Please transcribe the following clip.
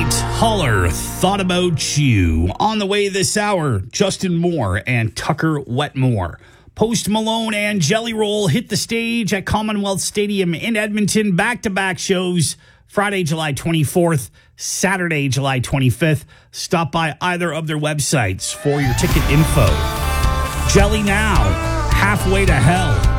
right, Holler, Thought About You. On the way this hour, Justin Moore and Tucker Wetmore. Post Malone and Jelly Roll hit the stage at Commonwealth Stadium in Edmonton. Back-to-back shows, Friday, July 24th, Saturday, July 25th. Stop by either of their websites for your ticket info. Jelly Now, Halfway to Hell.